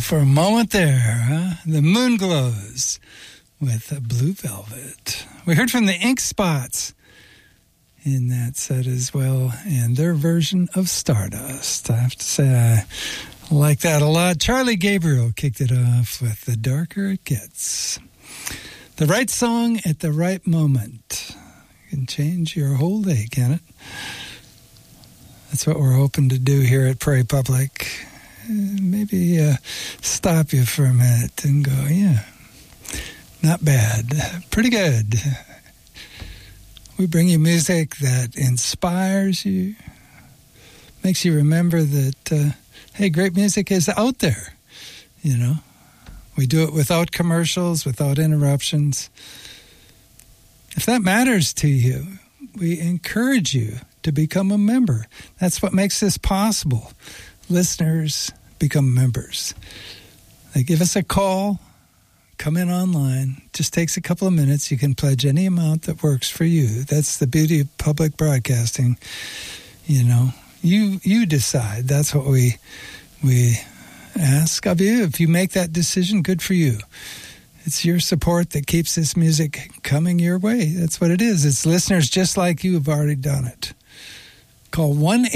For a moment there, huh? The Moon Glows with Blue Velvet. We heard from the Ink Spots in that set as well, and their version of Stardust. I have to say I like that a lot. Charlie Gabriel kicked it off with The Darker It Gets. The right song at the right moment can change your whole day, can it? That's what we're hoping to do here at Prairie Public. Maybe stop you for a minute and go, yeah, not bad, pretty good. We bring you music that inspires you, makes you remember that, hey, great music is out there, you know. We do it without commercials, without interruptions. If that matters to you, we encourage you to become a member. That's what makes this possible. Listeners become members. They give us a call, come in online. Just takes a couple of minutes. You can pledge any amount that works for you. That's the beauty of public broadcasting. You know, you decide. That's what we ask of you. If you make that decision, good for you. It's your support that keeps this music coming your way. That's what it is. It's listeners just like you have already done it. Call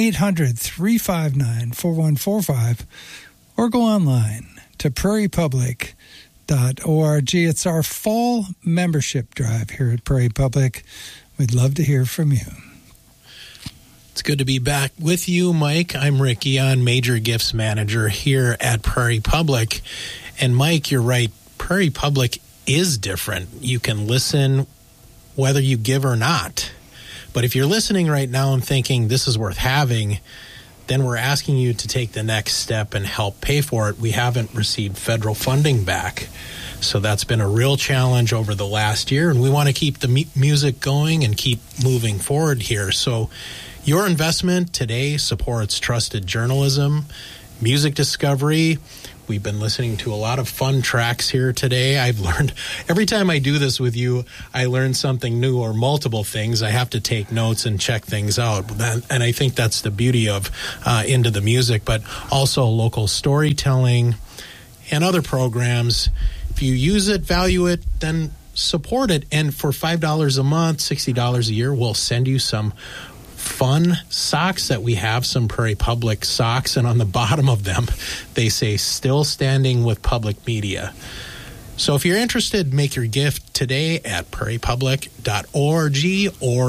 1-800-359-4145 or go online to prairiepublic.org. It's our fall membership drive here at Prairie Public. We'd love to hear from you. It's good to be back with you, Mike. I'm Rick Eon, Major Gifts Manager here at Prairie Public. And Mike, you're right. Prairie Public is different. You can listen whether you give or not. But if you're listening right now and thinking this is worth having, then we're asking you to take the next step and help pay for it. We haven't received federal funding back. So that's been a real challenge over the last year, and we want to keep the music going and keep moving forward here. So your investment today supports trusted journalism, music discovery. We've been listening to a lot of fun tracks here today. I've learned, every time I do this with you, I learn something new or multiple things. I have to take notes and check things out. And I think that's the beauty of Into the Music, but also local storytelling and other programs. If you use it, value it, then support it. And for $5 a month, $60 a year, we'll send you some fun socks that we have, some Prairie Public socks, and on the bottom of them they say still standing with public media. So if you're interested, make your gift today at prairiepublic.org or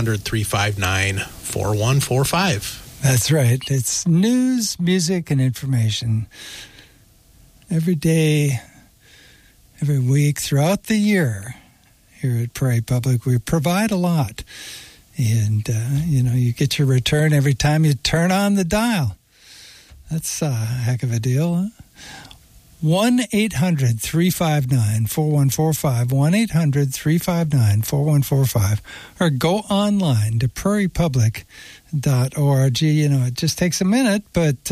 800-359-4145. That's right. It's news, music, and information every day, every week, throughout the year here at Prairie Public. We provide a lot. And, you get your return every time you turn on the dial. That's a heck of a deal, huh? 1-800-359-4145, 1-800-359-4145, or go online to prairiepublic.org. It just takes a minute, but,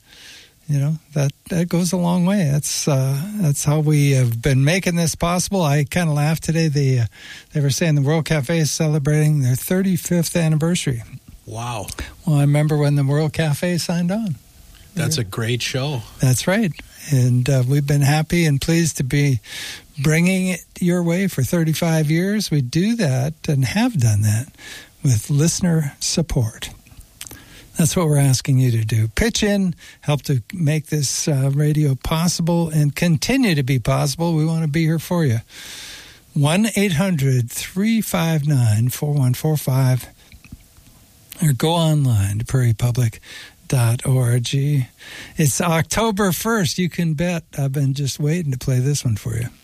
that goes a long way. That's how we have been making this possible. I kind of laughed today. They were saying the World Cafe is celebrating their 35th anniversary. Wow. Well, I remember when the World Cafe signed on. That's a great show. That's right. And we've been happy and pleased to be bringing it your way for 35 years. We do that and have done that with listener support. That's what we're asking you to do. Pitch in, help to make this radio possible and continue to be possible. We want to be here for you. 1-800-359-4145 or go online to prairiepublic.org. It's October 1st. You can bet I've been just waiting to play this one for you.